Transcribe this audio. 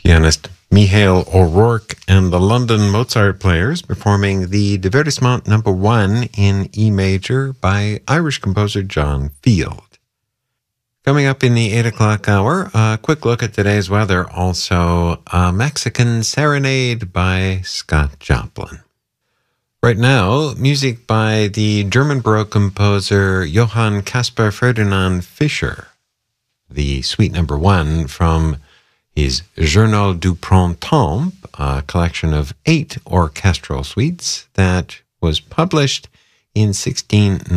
Pianist Michael O'Rourke and the London Mozart Players performing the Divertissement No. 1 in E major by Irish composer John Field. Coming up in the 8 o'clock hour, a quick look at today's weather. Also, a Mexican Serenade by Scott Joplin. Right now, music by the German Baroque composer Johann Caspar Ferdinand Fischer. The Suite No. 1 from his Journal du Printemps, a collection of 8 orchestral suites that was published in 1690.